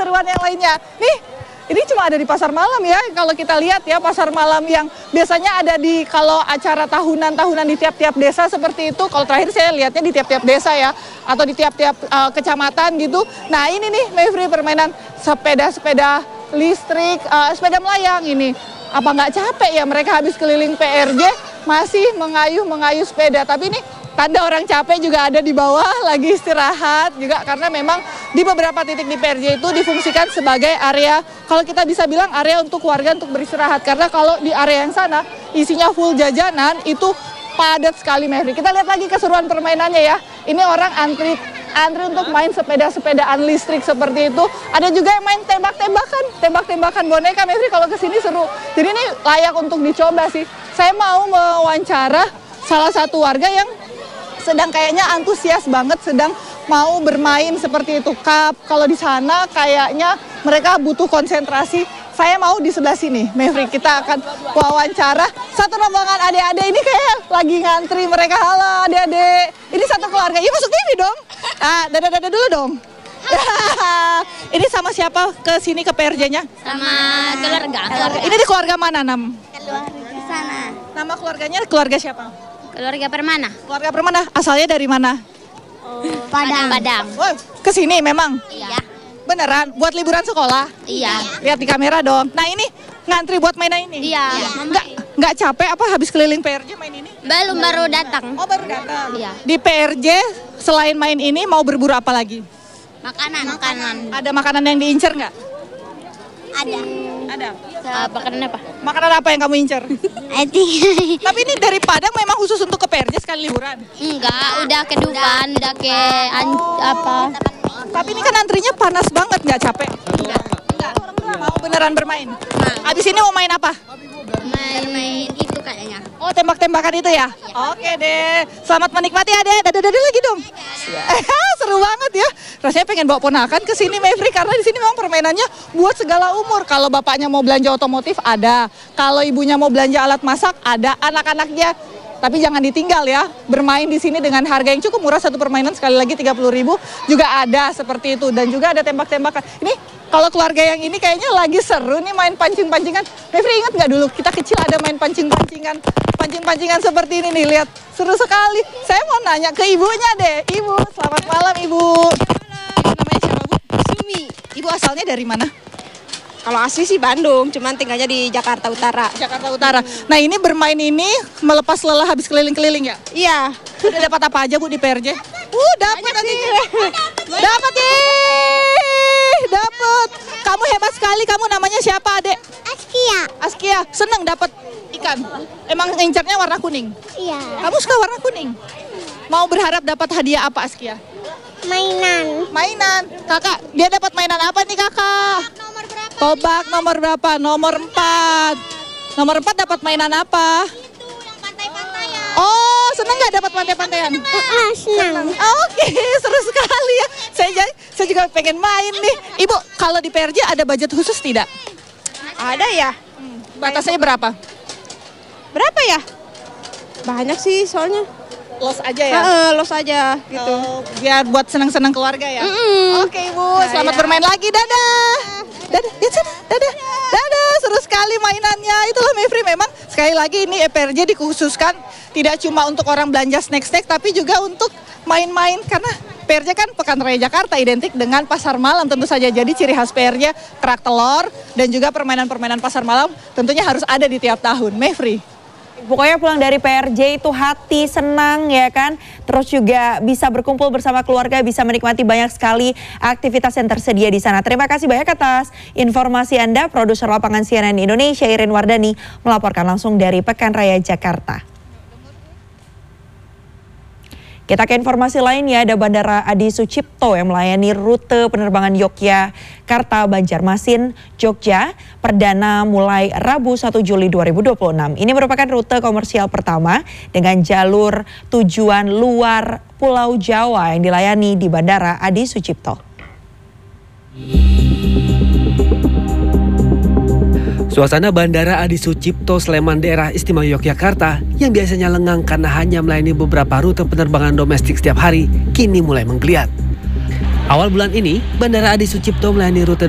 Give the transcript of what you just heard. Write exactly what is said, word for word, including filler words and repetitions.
keseruan yang lainnya. Nih, ini cuma ada di pasar malam ya. Kalau kita lihat ya, pasar malam yang biasanya ada di kalau acara tahunan-tahunan di tiap-tiap desa seperti itu. Kalau terakhir saya lihatnya di tiap-tiap desa ya, atau di tiap-tiap uh, kecamatan gitu. Nah ini nih Mevri, permainan sepeda-sepeda listrik, uh, sepeda melayang ini. Apa nggak capek ya mereka habis keliling P R J masih mengayuh-mengayuh sepeda. Tapi ini tanda orang capek juga ada di bawah, lagi istirahat juga, karena memang di beberapa titik di P R J itu difungsikan sebagai area, kalau kita bisa bilang area untuk warga untuk beristirahat. Karena kalau di area yang sana isinya full jajanan, itu padat sekali Mevri. Kita lihat lagi keseruan permainannya ya. Ini orang antri antri untuk main sepeda-sepedaan listrik seperti itu. Ada juga yang main tembak-tembakan, tembak-tembakan boneka Mevri. Kalau kesini seru. Jadi ini layak untuk dicoba sih. Saya mau mewawancara salah satu warga yang sedang kayaknya antusias banget, sedang mau bermain seperti itu. Kap, kalau di sana kayaknya mereka butuh konsentrasi. Saya mau di sebelah sini, Mevri. Kita akan wawancara satu rombongan adik-adik ini kayak lagi ngantri mereka. Halo adik-adik, ini satu keluarga. Yuk masuk T V dong. Ah, dada-dada dulu dong. Ini sama siapa ke sini ke P R J-nya? Sama keluarga. keluarga. Ini di keluarga mana, Nam? Keluarga di sana. Nama keluarganya keluarga siapa? Keluarga Permana. Keluarga Permana. Asalnya dari mana? Oh, Padang. Padang. Wah, ke sini memang? Iya. Beneran? Buat liburan sekolah? Iya. Lihat di kamera dong. Nah ini ngantri buat mainan ini? Iya. Nggak, nggak capek apa habis keliling P R J main ini? Belum, baru datang. Oh baru datang? Iya. Di P R J selain main ini mau berburu apa lagi? Makanan. Makanan. Ada makanan yang diincer nggak? Ada. Ada. Uh, makanan apa? Makanan apa yang kamu incer? Tapi ini dari Padang memang khusus untuk ke P R J sekali liburan? Enggak, udah ke Dufan, udah ke an- apa. Tapi ini kan antrinya panas banget, nggak capek? Enggak. Mau beneran bermain? Abis ini mau main apa? Main-main itu kayaknya. Oh tembak-tembakan itu ya? Oke deh, selamat menikmati adek. Dada-dada lagi dong. Seru banget ya. Rasanya pengen bawa ponakan ke sini Mevri, karena di sini memang permainannya buat segala umur. Kalau bapaknya mau belanja otomotif ada, kalau ibunya mau belanja alat masak ada, anak-anaknya. Tapi jangan ditinggal ya, bermain di sini dengan harga yang cukup murah, satu permainan sekali lagi tiga puluh ribu juga ada seperti itu. Dan juga ada tembak-tembakan. Ini kalau keluarga yang ini kayaknya lagi seru nih main pancing-pancingan. Mevri ingat nggak dulu kita kecil ada main pancing-pancingan, pancing-pancingan seperti ini nih, lihat seru sekali. Saya mau nanya ke ibunya deh, Ibu, selamat malam Ibu. Ibu namanya siapa Bu? Sumi. Ibu asalnya dari mana? Kalau asli sih Bandung, cuman tinggalnya di Jakarta Utara. Jakarta Utara. Nah ini bermain ini melepas lelah habis keliling-keliling ya? Iya. Udah dapat apa aja Bu di P R J? Uh dapat tadi. Dapat ih, dapat. Kamu hebat sekali. Kamu namanya siapa Adek? Askia. Askia. Seneng dapat ikan. Emang ngincarnya warna kuning? Iya. Kamu suka warna kuning? Mau berharap dapat hadiah apa Askia? Mainan. Mainan. Kakak, dia dapat mainan apa nih kakak? Nomor berapa? Tobak nomor berapa? Nomor empat. Nomor empat dapat mainan apa? Itu yang pantai-pantaian. Oh, seneng nggak dapat pantai-pantaian? Ah, senang. Oke, seru sekali ya. Saya saya juga pengen main nih. Ibu, kalau di P R J ada budget khusus tidak? Ada ya? Hmm, batasnya berapa? Berapa ya? Banyak sih soalnya. Los aja ya? Heeh, los aja gitu. Oh, biar buat senang-senang keluarga ya? Mm-mm. Oke Ibu, selamat ya. bermain lagi. Dadah. Dadah, lihat sana. Dadah. Dadah, seru sekali mainannya. Itulah Mevri, memang sekali lagi ini P R J dikhususkan tidak cuma untuk orang belanja snack-snack, tapi juga untuk main-main. Karena P R J kan Pekan Raya Jakarta identik dengan pasar malam tentu saja. Jadi ciri khas P R J kerak telur dan juga permainan-permainan pasar malam tentunya harus ada di tiap tahun. Mevri. Pokoknya pulang dari P R J itu hati senang ya kan. Terus juga bisa berkumpul bersama keluarga, bisa menikmati banyak sekali aktivitas yang tersedia di sana. Terima kasih banyak atas informasi Anda. Produser lapangan C N N Indonesia Irin Wardani melaporkan langsung dari Pekan Raya Jakarta. Kita ke informasi lainnya, ada Bandara Adi Sucipto yang melayani rute penerbangan Yogyakarta, Banjarmasin, Jogja, perdana mulai Rabu satu Juli dua ribu dua puluh enam. Ini merupakan rute komersial pertama dengan jalur tujuan luar Pulau Jawa yang dilayani di Bandara Adi Sucipto. Suasana Bandara Adi Sucipto Sleman daerah istimewa Yogyakarta yang biasanya lengang karena hanya melayani beberapa rute penerbangan domestik setiap hari, kini mulai menggeliat. Awal bulan ini, Bandara Adi Sucipto melayani rute